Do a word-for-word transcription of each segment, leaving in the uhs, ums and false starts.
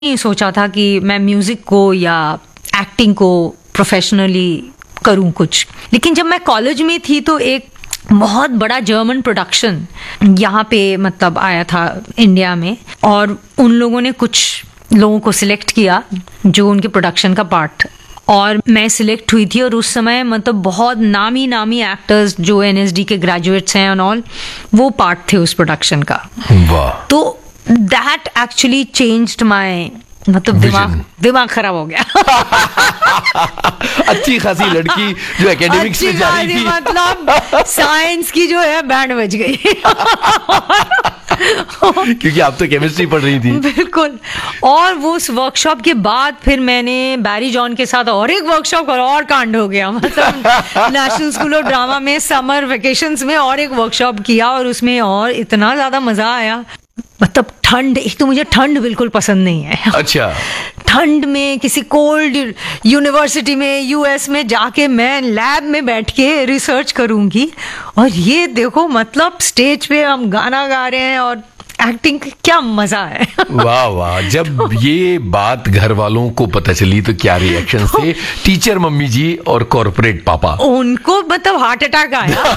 नहीं सोचा था कि मैं म्यूजिक को या एक्टिंग को प्रोफेशनली करूं कुछ। लेकिन जब मैं कॉलेज में थी तो एक बहुत बड़ा जर्मन प्रोडक्शन यहाँ पे मतलब आया था इंडिया में, और उन लोगों ने कुछ लोगों को सिलेक्ट किया जो उनके प्रोडक्शन का पार्ट, और मैं सिलेक्ट हुई थी। और उस समय मतलब बहुत नामी नामी एक्टर्स जो एन एस डी के ग्रेजुएट्स हैं एंड ऑल, वो पार्ट थे उस प्रोडक्शन का। वाह। तो दैट एक्चुअली चेंज्ड माय, मतलब दिमाग दिमाग खराब हो गया। अच्छी खासी लड़की जो एकेडमिक्स में जा रही थी, मतलब साइंस की जो है बैंड बज गई। क्योंकि आप तो केमिस्ट्री पढ़ रही थी। बिल्कुल। और वो उस वर्कशॉप के बाद फिर मैंने बैरी जॉन के साथ और एक वर्कशॉप और और कांड हो गया। मतलब नेशनल स्कूल ऑफ ड्रामा में समर वेकेशंस में और एक वर्कशॉप किया, और उसमें और इतना ज्यादा मजा आया। मतलब ठंड, एक तो मुझे ठंड बिल्कुल पसंद नहीं है। अच्छा। ठंड में किसी कोल्ड यूनिवर्सिटी में यूएस में जाके मैं लैब में बैठ के रिसर्च करूंगी, और ये देखो मतलब स्टेज पे हम गाना गा रहे हैं और एक्टिंग, क्या मजा है। वाह वाह। जब ये बात घर वालों को पता चली तो क्या रिएक्शन थे? टीचर मम्मी जी और कॉर्पोरेट पापा? उनको मतलब हार्ट अटैक आया।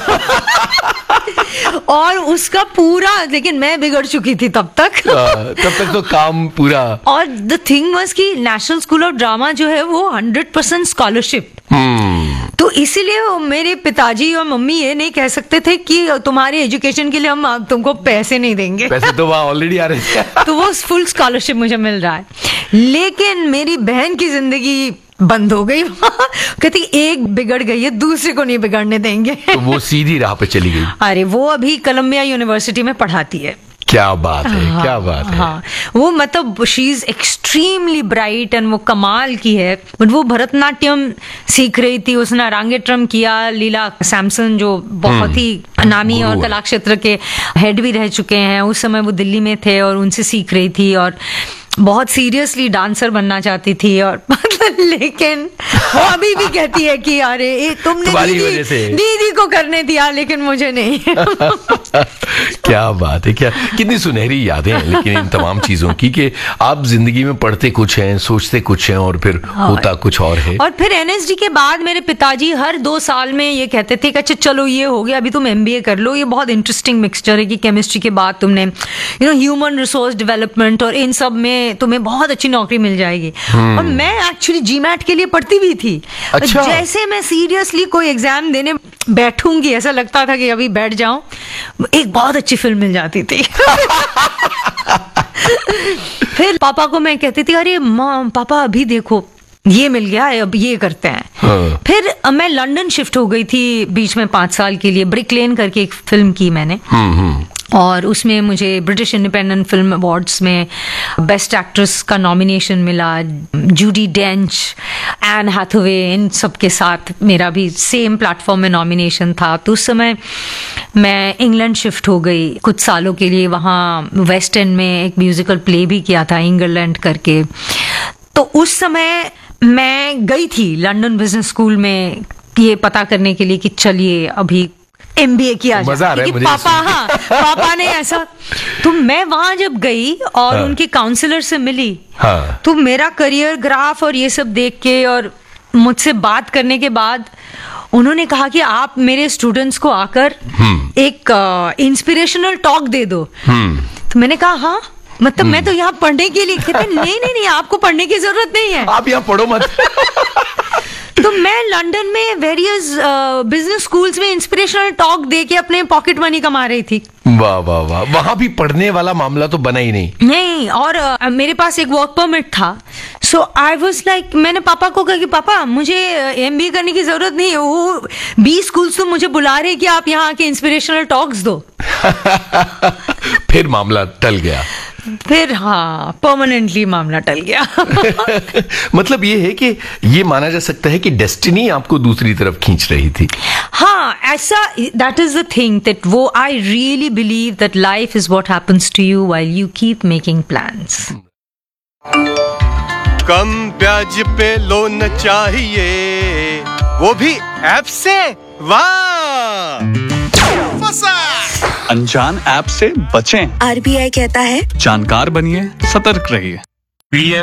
और उसका पूरा, लेकिन मैं बिगड़ चुकी थी तब तक। तब तक तो काम पूरा। और द थिंग वाज कि नेशनल स्कूल ऑफ ड्रामा जो है वो हंड्रेड परसेंट स्कॉलरशिप, तो इसीलिए मेरे पिताजी और मम्मी ये नहीं कह सकते थे कि तुम्हारे एजुकेशन के लिए हम तुमको पैसे नहीं देंगे। पैसे तो वहाँ ऑलरेडी आ रहे थे। तो वो फुल स्कॉलरशिप मुझे मिल रहा है। लेकिन मेरी बहन की जिंदगी बंद हो गई। कहती एक बिगड़ गई है, दूसरे को नहीं बिगड़ने देंगे। तो वो सीधी राह पे चली गई। अरे वो अभी कोलंबिया यूनिवर्सिटी में पढ़ाती है। क्या बात है। हाँ, क्या बात है। हाँ, वो मतलब she is extremely bright and वो कमाल की है। बट वो भरतनाट्यम सीख रही थी, उसने अरांगेट्रम किया। लीला सैमसन जो बहुत ही नामी और कला क्षेत्र के हेड भी रह चुके हैं, उस समय वो दिल्ली में थे और उनसे सीख रही थी, और बहुत सीरियसली डांसर बनना चाहती थी। और लेकिन वो अभी भी कहती है कि अरे ए, तुमने दीदी, दीदी को करने दिया लेकिन मुझे नहीं। क्या बात है। क्या कितनी सुनहरी यादें हैं लेकिन इन तमाम चीजों की, कि आप जिंदगी में पढ़ते कुछ हैं, सोचते कुछ हैं, और फिर होता कुछ और है। और फिर एन एस डी के बाद मेरे पिताजी हर दो साल में ये कहते थे कि अच्छा चलो ये हो गया, अभी तुम एम बी ए कर लो। ये बहुत इंटरेस्टिंग मिक्सचर है कि केमिस्ट्री के बाद तुमने you know human resource development और इन सब में तुम्हें बहुत अच्छी नौकरी मिल जाएगी। और मैं एक्चुअली जी मैट के लिए पढ़ती भी थी। अच्छा। जैसे मैं सीरियसली कोई एग्जाम देने बैठूंगी, ऐसा लगता था कि अभी बैठ जाऊं, एक बहुत अच्छी फिल्म मिल जाती थी। फिर पापा को मैं कहती थी अरे माँ पापा अभी देखो ये मिल गया है, अब ये करते हैं। हाँ। फिर मैं लंदन शिफ्ट हो गई थी बीच में पांच साल के लिए। ब्रिक लेन करके एक फिल्म की मैंने, और उसमें मुझे ब्रिटिश इंडिपेंडेंट फिल्म अवार्ड्स में बेस्ट एक्ट्रेस का नॉमिनेशन मिला। जूडी डेंच, एन हैथवे, इन सब के साथ मेरा भी सेम प्लेटफॉर्म में नॉमिनेशन था। तो उस समय मैं इंग्लैंड शिफ्ट हो गई कुछ सालों के लिए। वहाँ वेस्ट एंड में एक म्यूजिकल प्ले भी किया था, इंग्लैंड करके। तो उस समय मैं गई थी लंदन बिजनेस स्कूल में ये पता करने के लिए कि चलिए अभी एम बी ए किया जाए, क्योंकि पापा हाँ पापा ने ऐसा। तो मैं वहां जब गई और हाँ। उनके काउंसलर से मिली, हाँ। तो मेरा करियर ग्राफ और ये सब देख के और मुझसे बात करने के बाद उन्होंने कहा कि आप मेरे स्टूडेंट्स को आकर एक इंस्पिरेशनल टॉक दे दो। तो मैंने कहा हाँ, मतलब मैं तो यहाँ पढ़ने के लिए। कहते नहीं नहीं नहीं, आपको पढ़ने की जरूरत नहीं है, आप यहाँ पढ़ो मत। तो मैं लंदन में वेरियस बिजनेस स्कूल्स में इंस्पिरेशनल टॉक दे के अपने पॉकेट मनी कमा रही थी। वाह वाह वाह। वहां भी पढ़ने वाला मामला तो बना ही नहीं। नहीं, और uh, मेरे पास एक वर्क परमिट था। सो आई वाज लाइक, मैंने पापा को कहा कि पापा मुझे एम बी ए करने की जरूरत नहीं है, वो बीस स्कूल्स तो मुझे बुला रहे कि आप यहाँ आके इंस्पिरेशनल टॉक्स दो। फिर मामला टल गया। फिर हाँ, परमानेंटली मामला टल गया। मतलब ये है कि ये माना जा सकता है कि डेस्टिनी आपको दूसरी तरफ खींच रही थी। हाँ, ऐसा, that is the thing that वो I really believe that life is what happens to you while you keep making plans. कम ब्याज पे लोन चाहिए, वो भी ऐप से। वाह, फंसा। अनजान ऐप से बचें। आर बी आई कहता है जानकार बनिए, सतर्क रहिए। पीएम